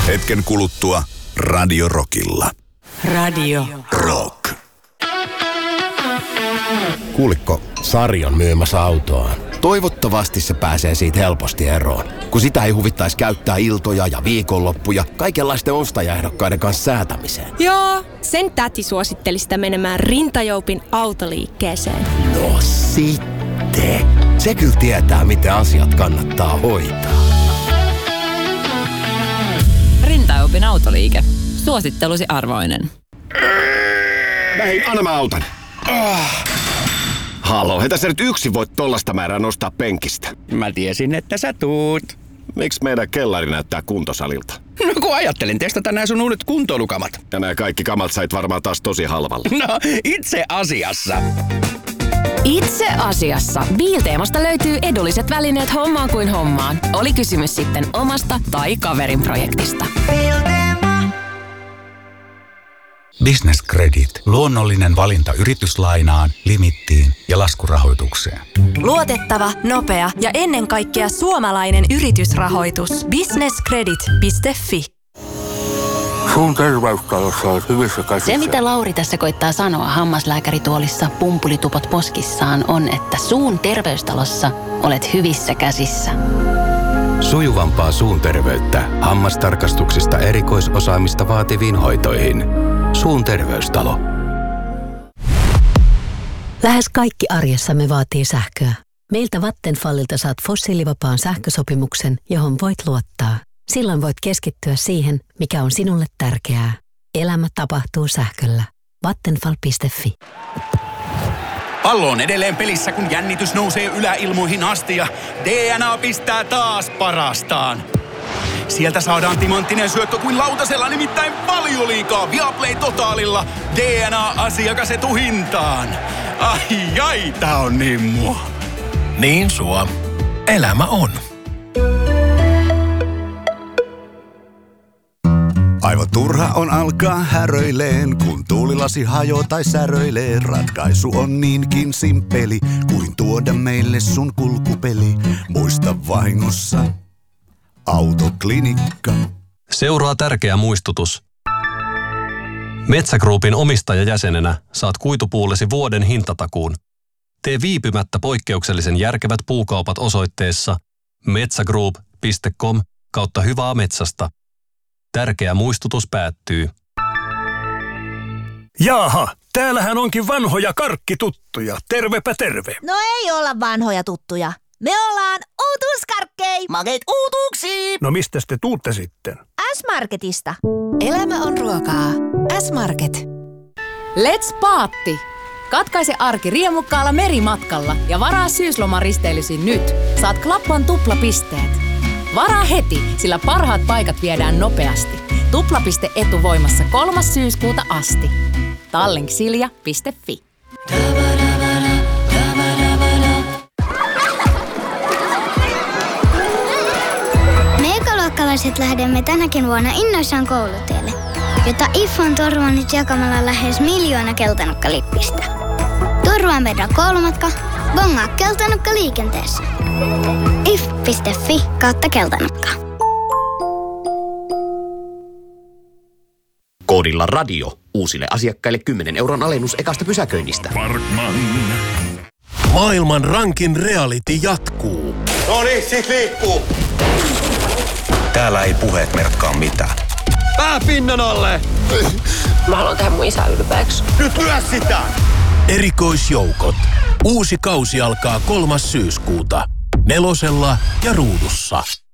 Hetken kuluttua Radio Rockilla. Radio Rock. Kuulikko, Sari on myymässä autoaan. Toivottavasti se pääsee siitä helposti eroon, kun sitä ei huvittaisi käyttää iltoja ja viikonloppuja kaikenlaisten ostajaehdokkaiden kanssa säätämiseen. Joo, sen täti suositteli sitä menemään Rintajoupin autoliikkeeseen. No sitten. Se kyllä tietää, miten asiat kannattaa hoitaa. Rintajoupin autoliike. Suosittelusi arvoinen. Hei, anna mä autan. Halo, heitä sä nyt yksin voit tollasta määrää nostaa penkistä. Mä tiesin, että sä tuut. Miksi meidän kellari näyttää kuntosalilta? No kun ajattelin testata nää sun uudet kuntoilukamat. Ja nää kaikki kamat sait varmaan taas tosi halvalla. No, itse asiassa. Itse asiassa Biilteemasta löytyy edulliset välineet hommaan kuin hommaan. Oli kysymys sitten omasta tai kaverin projektista. Business Credit. Luonnollinen valinta yrityslainaan, limittiin ja laskurahoitukseen. Luotettava, nopea ja ennen kaikkea suomalainen yritysrahoitus. businesscredit.fi. Suun terveystalossa on hyvissä käsissä. Se, mitä Lauri tässä koittaa sanoa hammaslääkärituolissa pumpulitupot poskissaan, on, että suun terveystalossa olet hyvissä käsissä. Sujuvampaa suun terveyttä hammastarkastuksista erikoisosaamista vaativiin hoitoihin. Suun terveystalo. Lähes kaikki arjessamme vaatii sähköä. Meiltä Vattenfallilta saat fossiilivapaan sähkösopimuksen, johon voit luottaa. Silloin voit keskittyä siihen, mikä on sinulle tärkeää. Elämä tapahtuu sähköllä. Vattenfall.fi. Pallo on edelleen pelissä, kun jännitys nousee yläilmoihin asti ja DNA pistää taas parastaan. Sieltä saadaan timanttinen syöttö kuin lautasella, nimittäin Valioliigaa Viaplay Totaalilla. DNA-asiakas etuhintaan. Ai, tää on niin mua. Niin sua. Elämä on. Aivan turha on alkaa häröileen, kun tuulilasi hajoo tai säröilee. Ratkaisu on niinkin simppeli, kuin tuoda meille sun kulkupeli. Muista vahingossa Autoklinikka. Seuraa tärkeä muistutus. Metsä Groupin omistajajäsenenä saat kuitupuullesi vuoden hintatakuun. Tee viipymättä poikkeuksellisen järkevät puukaupat osoitteessa metsagroup.com/hyvää metsästä. Tärkeä muistutus päättyy. Jaaha, täällähän onkin vanhoja karkkituttuja. Tervepä terve. No ei olla vanhoja tuttuja. Me ollaan uutuuskarkkei. Makeet uutuuksiin. No mistäs te tuutte sitten? S-Marketista. Elämä on ruokaa. S-Market. Let's paatti! Katkaise arki riemukkaalla merimatkalla ja varaa syyslomaristeilysi nyt. Saat Klappan tuplapisteet. Varaa heti, sillä parhaat paikat viedään nopeasti. Tuplapiste etuvoimassa 3. syyskuuta asti. Tallink.silja.fi. Me ekaluokkalaiset lähdemme tänäkin vuonna innoissaan koulutielle, jota IF on turvannut jakamalla lähes 1 miljoona keltanukkalippistä. Turvaa meidän koulumatka, bongaa keltanukka liikenteessä. if.fi/keltanukka. Koodilla radio uusille asiakkaille 10 € alennus ekasta pysäköinnistä. Parkman. Maailman rankin reality jatkuu. No niin, sit liikkuu. Täällä ei puheet merkkaa mitään. Pää pinnan alle! Mä haluan tehdä mun isä ylpeäksi. Nyt lyö sitä! Erikoisjoukot. Uusi kausi alkaa 3. syyskuuta. 4 ja Ruudussa.